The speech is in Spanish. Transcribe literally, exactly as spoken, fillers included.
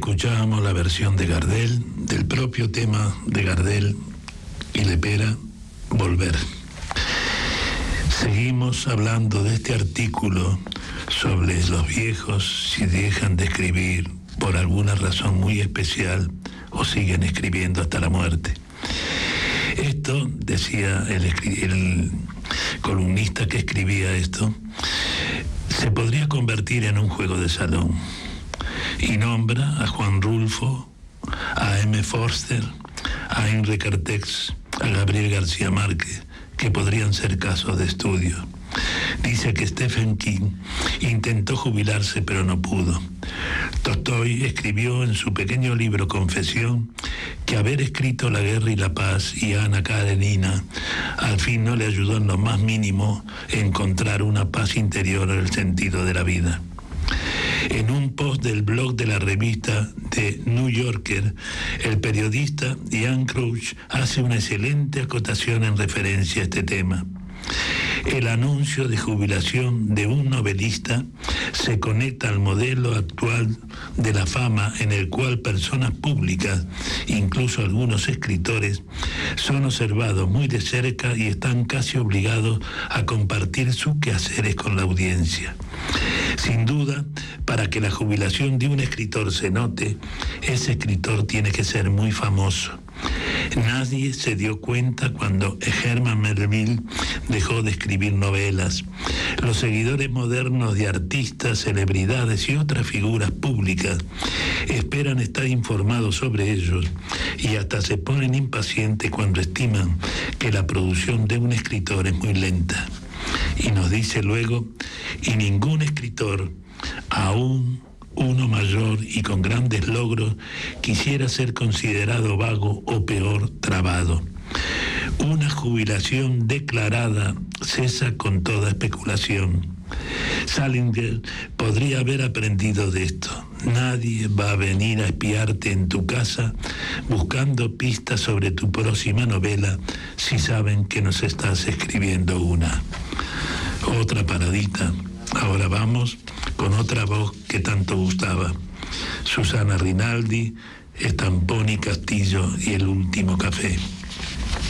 escuchábamos la versión de Gardel, del propio tema de Gardel y Lepera, Volver. Seguimos hablando de este artículo sobre los viejos si dejan de escribir por alguna razón muy especial o siguen escribiendo hasta la muerte. Esto, decía el, el columnista que escribía esto, se podría convertir en un juego de salón. Y nombra a Juan Rulfo, a M. Forster, a Henry Cartex, a Gabriel García Márquez, que podrían ser casos de estudio. Dice que Stephen King intentó jubilarse pero no pudo. Tolstói escribió en su pequeño libro Confesión que haber escrito La guerra y la paz y Ana Karenina al fin no le ayudó en lo más mínimo a encontrar una paz interior en el sentido de la vida. En un post del blog de la revista The New Yorker, el periodista Ian Crouch hace una excelente acotación en referencia a este tema. El anuncio de jubilación de un novelista se conecta al modelo actual de la fama en el cual personas públicas, incluso algunos escritores, son observados muy de cerca y están casi obligados a compartir sus quehaceres con la audiencia. Sin duda, para que la jubilación de un escritor se note, ese escritor tiene que ser muy famoso. Nadie se dio cuenta cuando Herman Melville dejó de escribir novelas. Los seguidores modernos de artistas, celebridades y otras figuras públicas esperan estar informados sobre ellos y hasta se ponen impacientes cuando estiman que la producción de un escritor es muy lenta. Y nos dice luego, y ningún escritor, aún uno mayor y con grandes logros, quisiera ser considerado vago o peor, trabado. Una jubilación declarada cesa con toda especulación. Salinger podría haber aprendido de esto. Nadie va a venir a espiarte en tu casa buscando pistas sobre tu próxima novela si saben que nos estás escribiendo una. Otra paradita. Ahora vamos con otra voz que tanto gustaba. Susana Rinaldi, Stamponi Castillo y El último café.